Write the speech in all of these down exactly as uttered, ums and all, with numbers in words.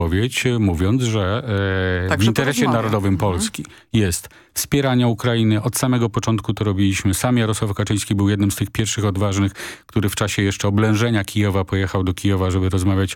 odpowiedź, mówiąc, że e, tak, w interesie narodowym mhm. Polski jest wspierania Ukrainy. Od samego początku to robiliśmy. Sam Jarosław Kaczyński był jednym z tych pierwszych odważnych, który w czasie jeszcze oblężenia Kijowa pojechał do Kijowa, żeby rozmawiać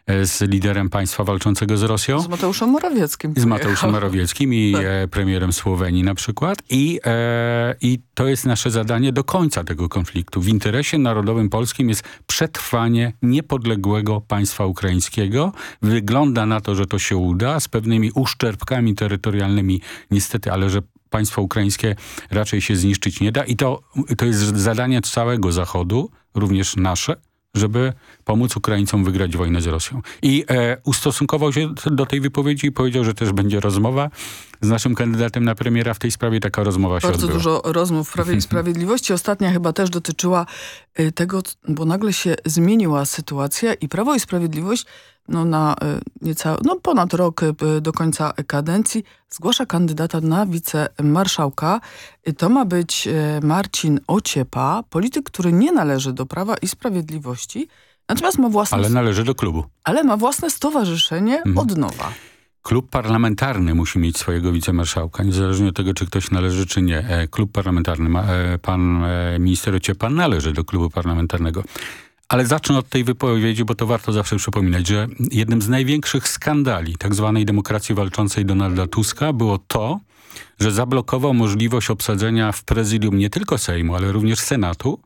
z liderem państwa walczącego z Rosją. Z Mateuszem Morawieckim. Z Mateuszem Morawieckim i tak. premierem Słowenii na przykład. I, e, I to jest nasze zadanie do końca tego konfliktu. W interesie narodowym polskim jest przetrwanie niepodległego państwa ukraińskiego. Wygląda na to, że to się uda, z pewnymi uszczerbkami terytorialnymi niestety, ale że państwo ukraińskie raczej się zniszczyć nie da. I to, to jest zadanie całego Zachodu, również nasze, żeby pomóc Ukraińcom wygrać wojnę z Rosją. I e, ustosunkował się do tej wypowiedzi i powiedział, że też będzie rozmowa z naszym kandydatem na premiera. W tej sprawie taka rozmowa się Bardzo odbyła. dużo rozmów w Prawie i Sprawiedliwości. Ostatnia chyba też dotyczyła y, tego, bo nagle się zmieniła sytuacja i Prawo i Sprawiedliwość no, na y, niecały, no, ponad rok y, do końca kadencji zgłasza kandydata na wicemarszałka. Y, to ma być y, Marcin Ociepa, polityk, który nie należy do Prawa i Sprawiedliwości, natomiast ma własne... Ale należy do klubu. Ale ma własne stowarzyszenie mhm. Odnowa. Klub parlamentarny musi mieć swojego wicemarszałka, niezależnie od tego, czy ktoś należy, czy nie. Klub parlamentarny, ma, pan minister Ociepa należy do klubu parlamentarnego. Ale zacznę od tej wypowiedzi, bo to warto zawsze przypominać, że jednym z największych skandali tak zwanej demokracji walczącej Donalda Tuska było to, że zablokował możliwość obsadzenia w prezydium nie tylko Sejmu, ale również Senatu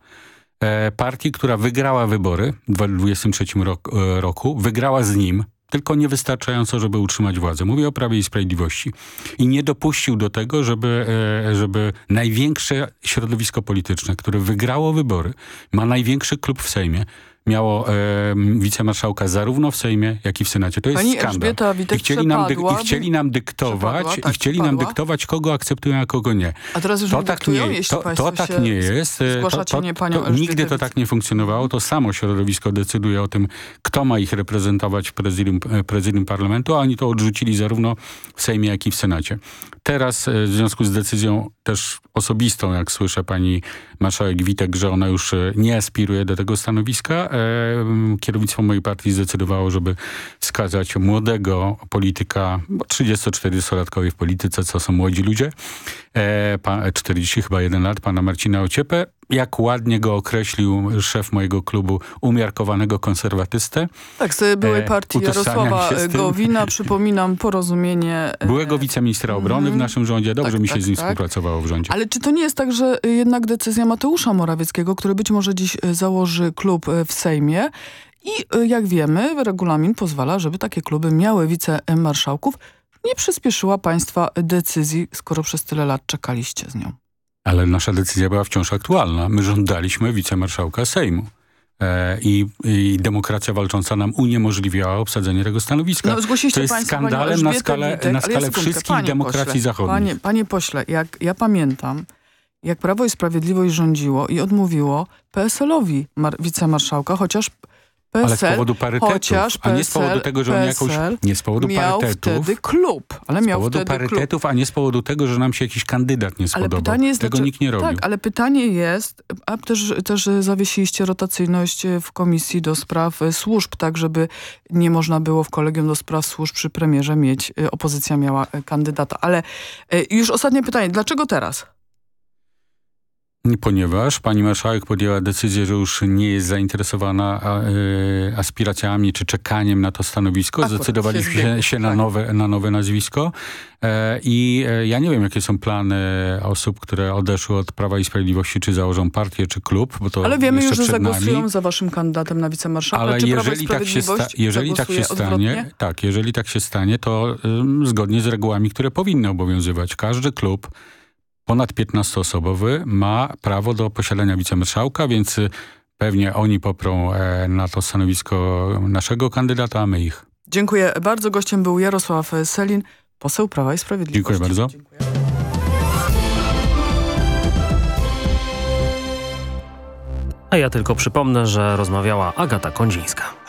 partii, która wygrała wybory w dwa tysiące dwudziestym trzecim roku, wygrała z nim, tylko niewystarczająco, żeby utrzymać władzę. Mówię o Prawie i Sprawiedliwości. I nie dopuścił do tego, żeby, żeby największe środowisko polityczne, które wygrało wybory, ma największy klub w Sejmie, miało e, wicemarszałka zarówno w Sejmie, jak i w Senacie. To jest Pani skandal. Elżbieta Witek I chcieli, nam dy, przepadła, I chcieli nam dyktować, tak, i chcieli nam dyktować, kogo akceptują, a kogo nie. A teraz już to nie tak dyktują, nie, jeśli to, państwo to tak się nie jest. Zgłaszacie to, nie to, panią to, nigdy to tak nie funkcjonowało. To samo środowisko decyduje o tym, kto ma ich reprezentować w prezydium, prezydium parlamentu, a oni to odrzucili zarówno w Sejmie, jak i w Senacie. Teraz w związku z decyzją też osobistą, jak słyszę pani marszałek Witek, że ona już nie aspiruje do tego stanowiska, e, kierownictwo mojej partii zdecydowało, żeby wskazać młodego polityka, bo trzydziesto-czterdziestolatkowie w polityce, co są młodzi ludzie, e, pa, czterdzieści chyba jeden lat, pana Marcina Ociepę. Jak ładnie go określił szef mojego klubu, umiarkowanego konserwatystę. Tak, z byłej partii e, Jarosława Gowina, przypominam, porozumienie... Byłego wiceministra obrony mm. w naszym rządzie. Dobrze tak, mi się tak, z nim tak. współpracowało w rządzie. Ale czy to nie jest tak, że jednak decyzja Mateusza Morawieckiego, który być może dziś założy klub w Sejmie i jak wiemy, regulamin pozwala, żeby takie kluby miały wicemarszałków, nie przyspieszyła państwa decyzji, skoro przez tyle lat czekaliście z nią? Ale nasza decyzja była wciąż aktualna. My żądaliśmy wicemarszałka Sejmu. E, i, I demokracja walcząca nam uniemożliwiała obsadzenie tego stanowiska. No, to jest skandalem na skalę, Witek, na skalę ja wszystkich panie demokracji pośle, zachodnich. Panie, panie pośle, jak ja pamiętam, jak Prawo i Sprawiedliwość rządziło i odmówiło P S L-owi wicemarszałka, chociaż P S L, ale z powodu parytetów, chociaż a nie z powodu tego, że on jakąś... Nie z powodu miał parytetów. wtedy klub. Ale miał z powodu wtedy parytetów, klub. A nie z powodu tego, że nam się jakiś kandydat nie spodobał. Ale pytanie jest, tego znaczy, nikt nie robił. Tak, ale pytanie jest, a też, też zawiesiliście rotacyjność w Komisji do Spraw Służb, tak żeby nie można było w Kolegium do Spraw Służb przy premierze mieć, opozycja miała kandydata. Ale już ostatnie pytanie, dlaczego teraz? Ponieważ pani marszałek podjęła decyzję, że już nie jest zainteresowana a, y, aspiracjami czy czekaniem na to stanowisko. Akurat zdecydowaliśmy się, się na, nowe, na nowe nazwisko. E, I e, ja nie wiem, jakie są plany osób, które odeszły od Prawa i Sprawiedliwości, czy założą partię, czy klub. Bo to ale wiemy już, że przed zagłosują nami. za waszym kandydatem na wicemarszałka. Ale czy jeżeli tak się, sta jeżeli tak się stanie, tak, jeżeli tak się stanie, to y, zgodnie z regułami, które powinny obowiązywać, każdy klub ponad piętnastoosobowy ma prawo do posiadania wicemarszałka, więc pewnie oni poprą e, na to stanowisko naszego kandydata, a my ich. Dziękuję bardzo. Gościem był Jarosław Sellin, poseł Prawa i Sprawiedliwości. Dziękuję bardzo. Dziękuję. A ja tylko przypomnę, że rozmawiała Agata Kondzińska.